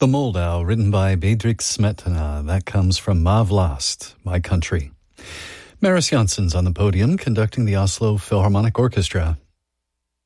The Moldau, written by Bedřich Smetana. That comes from Má vlast, My Country. Maris Jansson's on the podium, conducting the Oslo Philharmonic Orchestra.